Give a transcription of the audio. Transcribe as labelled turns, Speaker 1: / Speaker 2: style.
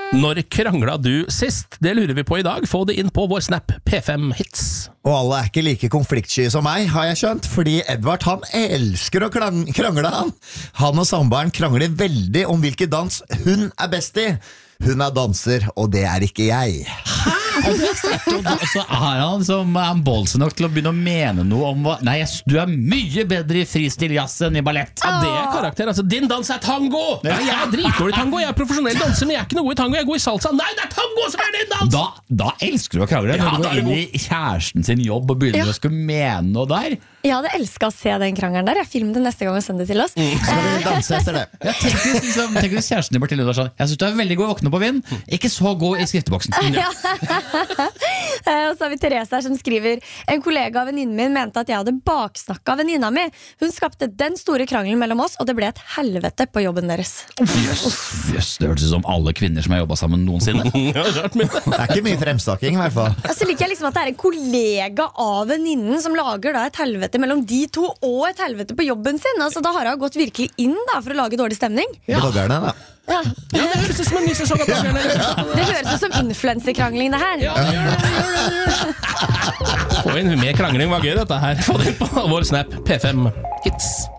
Speaker 1: Når krangla du sist? Det lurer vi på i dag. Få det inn på vår Snap P5 Hits.
Speaker 2: Og alle ikke like konfliktsky som meg, har jeg skjønt, fordi Edvard han elsker å krangle han. Han og samboeren krangler veldig om hvilken dans hun best i. Hun danser, og det ikke jeg.
Speaker 3: Og så han som ballsy nok til å begynne å mene noe om nei, du mye bedre i freestyle-jazz enn i ballett.
Speaker 1: Ja, det karakter, altså din dans tango. Nei, jeg dritdårlig tango, jeg profesjonell danser, men jeg ikke noe god i tango, jeg god i salsa. Nei, det tango som din dans.
Speaker 3: Da elsker du å krangle. Når du går inn i kjæresten sin jobb og begynner å skulle mene noe der.
Speaker 4: Jeg hadde elsket å se den krangelen der. Jeg filmer det neste gang og sender det til oss.
Speaker 2: Skal vi danse etter det?
Speaker 3: Ja, tenk hvis kjæresten din Martine sånn, jeg synes du veldig god å våkne på vind, ikke så god i skrifteboksen.
Speaker 4: Og så har vi Therese her som skriver: en kollega av venninnen min mente at jeg hadde baksnakket venninna mi. Hun skapte den store krangelen mellom oss, og det ble et helvete på jobben deres.
Speaker 3: Jøss, det hørtes ut som alle kvinner som har jobbet sammen noensinne.
Speaker 2: Det ikke mye fremsnakking i hvert fall.
Speaker 4: Så liker jeg liksom at det en kollega av venninnen som lager da et helvete mellom de to, og et helvete på jobben sin. Altså, da har hun gått virkelig inn da for å lage dårlig stemning.
Speaker 2: Bloggerne da.
Speaker 4: Ja.
Speaker 1: Ja, det høres ut som en ny sesong av bloggerne.
Speaker 4: Det høres ut som influencerkrangling det her.
Speaker 1: Ja, det gjør det. Få inn mer krangling, var gøy dette her. Få det inn på vår Snap P5 Hits.